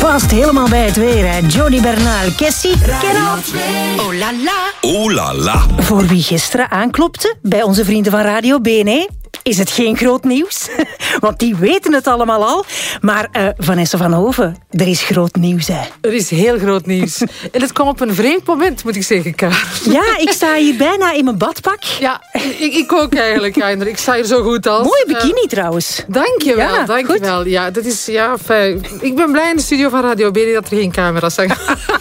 Past helemaal bij het weer, hè. Jody Bernal, Kessie, Oh la la. Oh la la. Voor wie gisteren aanklopte bij onze vrienden van Radio BNE, is het geen groot nieuws. Want die weten het allemaal al. Maar Vanessa van Hoven, er is groot nieuws, hè. Er is heel groot nieuws. En het kwam op een vreemd moment, moet ik zeggen, Karen. Ja, ik sta hier bijna in mijn badpak. Ja, ik ook eigenlijk, Reinder. Ik sta hier zo goed als. Mooie bikini trouwens. Dankjewel, Ja, dankjewel. Ja, dat is, ja, fijn. Ik ben blij in de studio van Radio BNE dat er geen camera's zijn.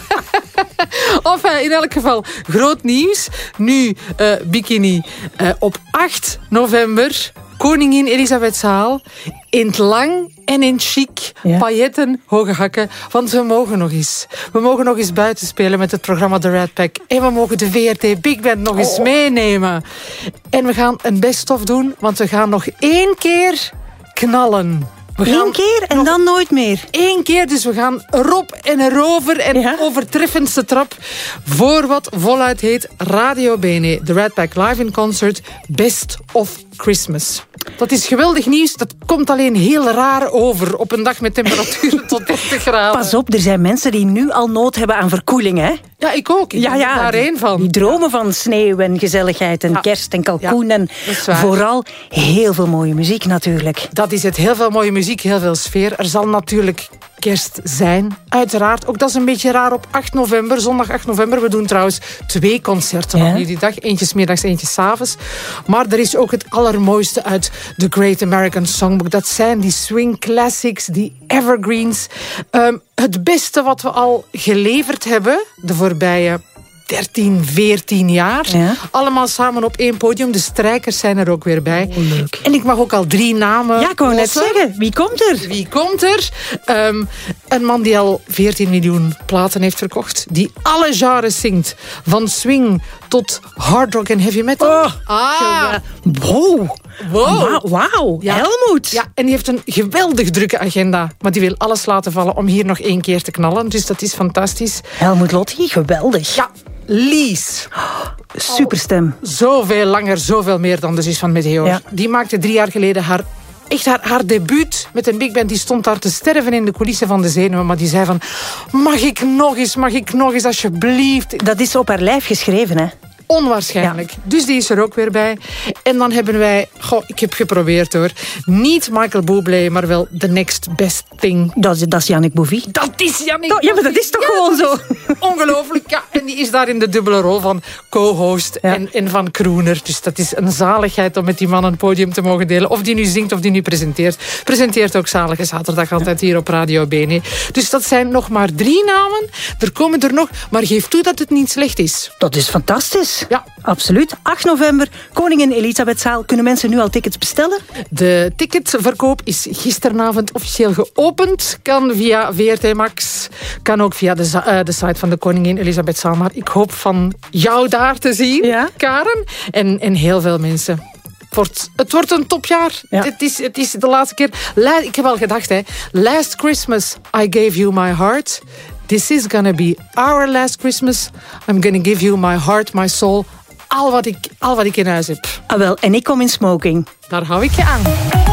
Of in elk geval, groot nieuws. Nu, bikini. Op 8 november, Koningin Elisabethzaal. In het lang en in het chic. Ja. Pailletten, hoge hakken. Want we mogen nog eens. We mogen nog eens buiten spelen met het programma The Red Pack. En we mogen de VRT Big Band nog eens meenemen. En we gaan een best-of doen. Want we gaan nog 1 keer knallen. Eén keer en dan nooit meer. 1 keer, dus we gaan erop en erover en overtreffendste trap voor wat voluit heet Radio BNE, The Red Pack Live in Concert, Best of Christmas. Dat is geweldig nieuws, dat komt alleen heel raar over op een dag met temperaturen tot 30 graden. Pas op, er zijn mensen die nu al nood hebben aan verkoeling, hè? Ja, ik ook. Ik ben daar één van. Die dromen van sneeuw en gezelligheid en kerst en kalkoen en vooral heel veel mooie muziek natuurlijk. Dat is het. Heel veel mooie muziek, heel veel sfeer. Er zal natuurlijk kerst zijn, uiteraard. Ook dat is een beetje raar op 8 november, zondag 8 november. We doen trouwens 2 concerten op die dag. Eentje 's middags, eentje 's avonds. Maar er is ook het allermooiste uit The Great American Songbook. Dat zijn die swing classics, die evergreens. Het beste wat we al geleverd hebben de voorbije 13, 14 jaar. Ja. Allemaal samen op 1 podium. De strijkers zijn er ook weer bij. Oh, leuk. En ik mag ook al 3 namen. Ja, ik wou net zeggen. Wie komt er? Wie komt er? Een man die al 14 miljoen platen heeft verkocht. Die alle genres zingt. Van swing tot hard rock en heavy metal. Wow. Wauw. Ja. Helmoet. Ja, en die heeft een geweldig drukke agenda. Maar die wil alles laten vallen om hier nog 1 keer te knallen. Dus dat is fantastisch. Helmoet Lotti, geweldig. Ja, Lies. Superstem. Zoveel langer, zoveel meer dan de zus van Meteor. Ja. Die maakte 3 jaar geleden haar debuut met een big band. Die stond daar te sterven in de coulissen van de zenuwen. Maar die zei van, mag ik nog eens, alsjeblieft. Dat is op haar lijf geschreven, hè? Onwaarschijnlijk. Ja. Dus die is er ook weer bij. En dan hebben wij... ik heb geprobeerd hoor. Niet Michael Bublé, maar wel The Next Best Thing. Dat is Yannick Bouvy. Dat is Yannick Bouvy. Ja, maar dat is toch gewoon zo? Ongelooflijk. Ja, en die is daar in de dubbele rol van co-host en van crooner. Dus dat is een zaligheid om met die man een podium te mogen delen. Of die nu zingt of die nu presenteert. Presenteert ook Zalige Zaterdag altijd hier op Radio BNE. Dus dat zijn nog maar 3 namen. Er komen er nog. Maar geef toe dat het niet slecht is. Dat is fantastisch. Ja, absoluut. 8 november, Koningin Elisabethzaal. Kunnen mensen nu al tickets bestellen? De ticketverkoop is gisteravond officieel geopend. Kan via VRT Max. Kan ook via de site van de Koningin Elisabethzaal. Maar ik hoop van jou daar te zien, Karen. En heel veel mensen. Het wordt een topjaar. Ja. Het is de laatste keer. Ik heb al gedacht, hè. Last Christmas, I gave you my heart. This is gonna be our last Christmas. I'm gonna give you my heart, my soul. Al wat ik in huis heb. Ah wel, en ik kom in smoking. Daar hou ik je aan.